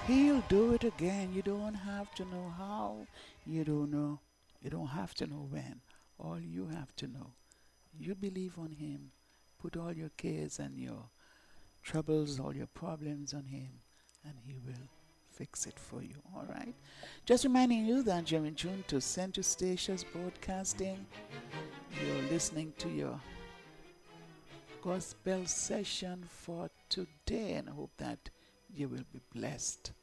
He'll do it again. You don't have to know how. You don't know. You don't have to know when. All you have to know, you believe on Him. Put all your cares and your troubles, all your problems on Him, and He will fix it for you. All right. Just reminding you that you're in tune to Center Stations Broadcasting. You're listening to your gospel session for today, and I hope that you will be blessed.